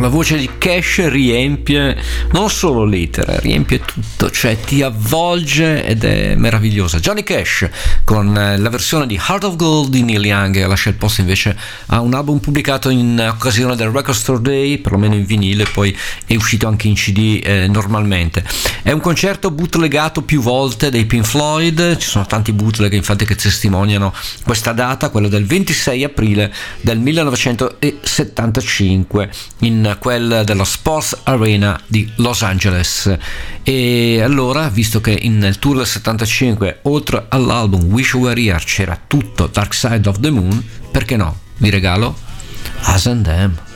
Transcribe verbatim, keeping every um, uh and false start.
la voce di Cash riempie non solo l'etere, riempie tutto, cioè ti avvolge ed è meravigliosa. Johnny Cash con la versione di Heart of Gold di Neil Young lascia il posto invece a un album pubblicato in occasione del Record Store Day, perlomeno in vinile, poi è uscito anche in C D eh, normalmente. È un concerto bootlegato più volte dei Pink Floyd, ci sono tanti bootleg infatti che testimoniano questa data, quella del ventisei aprile del millenovecentosettantacinque in quel della Sports Arena di Los Angeles. E allora, visto che nel tour del settantacinque oltre all'album Wish You Were Here c'era tutto Dark Side of the Moon, perché no? Vi regalo Us and Them.